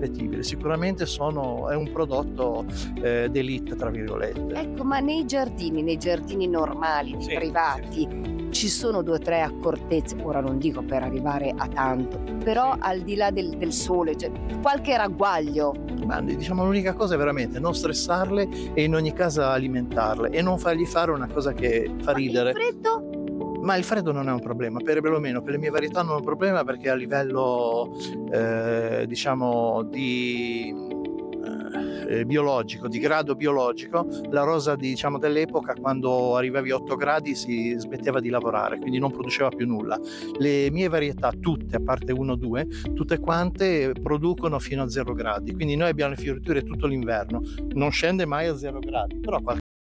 irripetibile, sicuramente è un prodotto d'élite, tra virgolette. Ecco, ma nei giardini normali, Sì, privati, ci sono 2 o 3 accortezze, ora non dico per arrivare a tanto, però al di là del sole, cioè qualche ragguaglio. Ma diciamo l'unica cosa è veramente non stressarle e in ogni caso alimentarle e non fargli fare una cosa che fa ridere. Il freddo? Ma il freddo non è un problema, perlomeno per le mie varietà non è un problema, perché a livello diciamo di biologico, di grado biologico, la rosa diciamo dell'epoca, quando arrivavi a 8 gradi si smetteva di lavorare, quindi non produceva più nulla. Le mie varietà tutte, a parte 1 o 2, tutte quante producono fino a 0 gradi, quindi noi abbiamo le fioriture tutto l'inverno, non scende mai a 0 gradi, però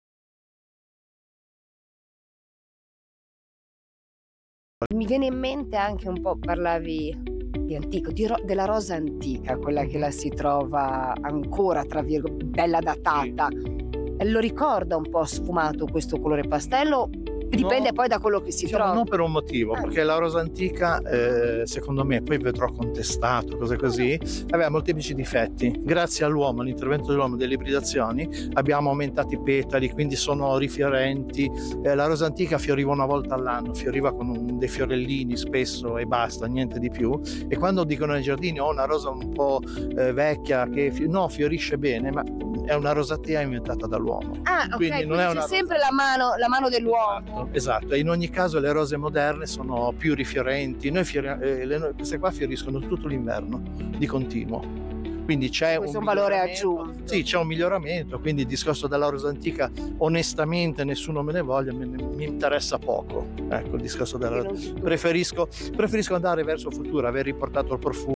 Mi viene in mente anche un po', parlavi di antico, della rosa antica, quella che la si trova ancora, tra virgolette, bella datata. Lo ricorda un po' sfumato questo colore pastello? Dipende poi da quello che si diciamo trova. non per un motivo, perché la rosa antica secondo me, poi vedrò contestato, cose così, aveva molteplici difetti. Grazie all'uomo, all'intervento dell'uomo, delle ibridazioni, abbiamo aumentato i petali, quindi sono rifiorenti. La rosa antica fioriva una volta all'anno, fioriva con dei fiorellini spesso e basta, niente di più. E quando dicono nei giardini una rosa un po' vecchia che fiorisce bene, ma è una rosatea inventata dall'uomo. Ok, quindi non è c'è sempre la mano dell'uomo. Esatto, e in ogni caso le rose moderne sono più rifiorenti. Queste qua fioriscono tutto l'inverno di continuo, quindi c'è un valore aggiunto. Sì, c'è un miglioramento, quindi il discorso della rosa antica onestamente nessuno me ne voglia, mi interessa poco, ecco il discorso della preferisco andare verso il futuro, aver riportato il profumo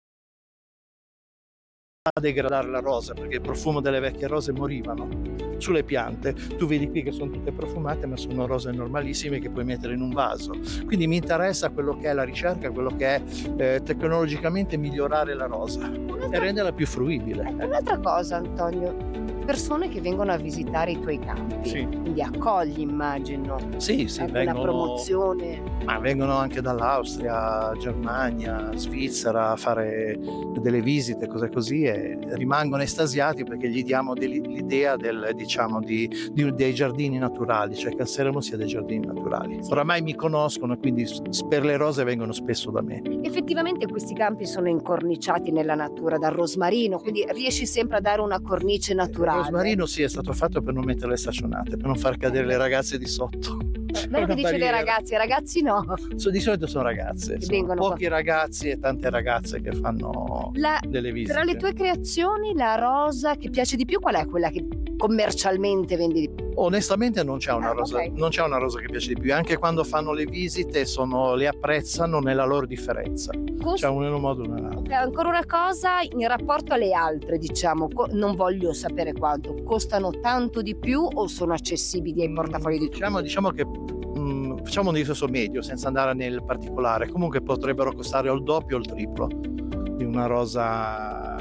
a degradare la rosa, perché il profumo delle vecchie rose morivano sulle piante. Tu vedi qui che sono tutte profumate, ma sono rose normalissime che puoi mettere in un vaso. Quindi mi interessa quello che è la ricerca, quello che è tecnologicamente migliorare la rosa e renderla più fruibile. Un'altra cosa, Antonio, persone che vengono a visitare i tuoi campi, quindi accogli, immagino. Sì, una promozione. Ma vengono anche dall'Austria, Germania, Svizzera a fare delle visite, cose così, e rimangono estasiati perché gli diamo l'idea dei giardini naturali, cioè che al Sereno sia dei giardini naturali. Oramai mi conoscono, quindi per le rose vengono spesso da me. Effettivamente questi campi sono incorniciati nella natura dal rosmarino, quindi riesci sempre a dare una cornice naturale. Il rosmarino è stato fatto per non mettere le staccionate, per non far cadere le ragazze di sotto. Lei che dice le ragazze, i ragazzi no. Di solito sono ragazze, sono pochi ragazzi e tante ragazze che fanno delle visite. Tra le tue creazioni, la rosa che piace di più, qual è quella che commercialmente vendi di più? Onestamente non c'è una rosa, non c'è una rosa che piace di più, anche quando fanno le visite le apprezzano nella loro differenza. C'è un modo o un altro. Ancora una cosa, in rapporto alle altre, diciamo, non voglio sapere quanto, costano tanto di più o sono accessibili ai portafogli di tutti? Diciamo che facciamo un discorso medio senza andare nel particolare, comunque potrebbero costare o il doppio o il triplo di una rosa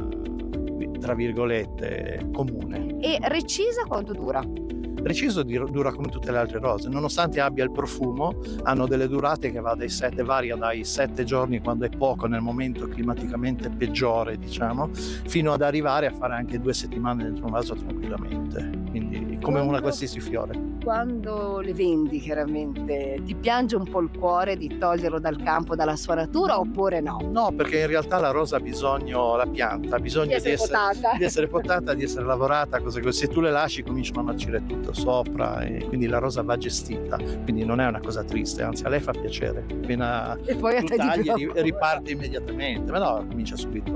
tra virgolette comune. E recisa quanto dura? Preciso dura come tutte le altre rose, nonostante abbia il profumo, hanno delle durate che varia dai 7 giorni, quando è poco nel momento climaticamente peggiore, diciamo, fino ad arrivare a fare anche 2 settimane dentro un vaso tranquillamente, quindi come una qualsiasi fiore. Quando le vendi, chiaramente, ti piange un po' il cuore di toglierlo dal campo, dalla sua natura, oppure no? No, perché in realtà la rosa la pianta ha bisogno di essere potata, di essere lavorata, cose così. Se tu le lasci cominciano a marcire tutto sopra, e quindi la rosa va gestita, quindi non è una cosa triste, anzi a lei fa piacere. Appena e poi tu tagli riparte immediatamente, ma no, comincia subito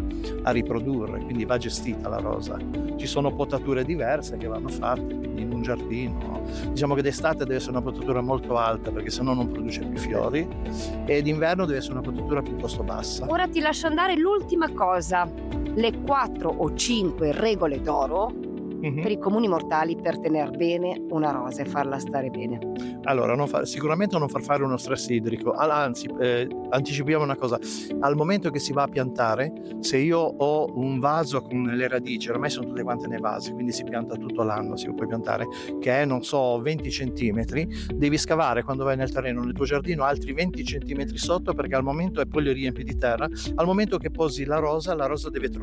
a riprodurre, quindi va gestita la rosa. Ci sono potature diverse che vanno fatte, quindi in un giardino diciamo che d'estate deve essere una potatura molto alta, perché sennò non produce più fiori, e d'inverno deve essere una potatura piuttosto bassa. Ora ti lascio andare, l'ultima cosa, le 4 o 5 regole d'oro per i comuni mortali per tenere bene una rosa e farla stare bene. Allora, sicuramente non far fare uno stress idrico, anzi anticipiamo una cosa: al momento che si va a piantare, se io ho un vaso con le radici, ormai sono tutte quante nei vasi, quindi si pianta tutto l'anno, si può piantare, che è, non so, 20 centimetri, devi scavare quando vai nel terreno, nel tuo giardino, altri 20 centimetri sotto, perché al momento, e poi li riempi di terra, al momento che posi la rosa deve trovare